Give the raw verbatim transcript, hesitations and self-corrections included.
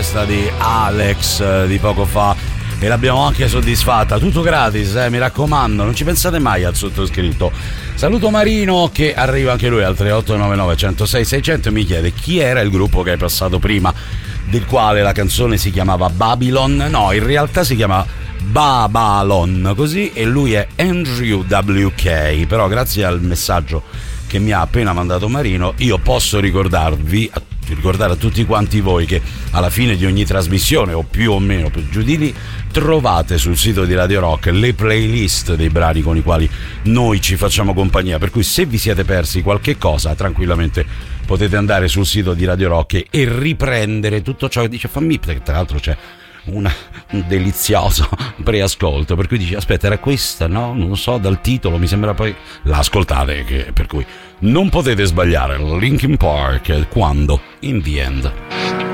richiesta di Alex di poco fa e l'abbiamo anche soddisfatta, tutto gratis, eh, mi raccomando, non ci pensate mai al sottoscritto. Saluto Marino che arriva anche lui al tre otto nove nove uno zero sei sei zero zero, mi chiede chi era il gruppo che hai passato prima, del quale la canzone si chiamava Babylon. No, in realtà si chiama Babylon così, e lui è Andrew W K. Però grazie al messaggio che mi ha appena mandato Marino io posso ricordarvi, ricordare a tutti quanti voi, che alla fine di ogni trasmissione o più o meno più giù di lì trovate sul sito di Radio Rock le playlist dei brani con i quali noi ci facciamo compagnia, per cui se vi siete persi qualche cosa tranquillamente potete andare sul sito di Radio Rock e riprendere tutto ciò che dice Fammi, perché tra l'altro c'è una, un delizioso preascolto, per cui dici aspetta era questa, no? Non lo so, dal titolo mi sembra, poi la ascoltate, che, per cui non potete sbagliare. Linkin Park, quando? In the End.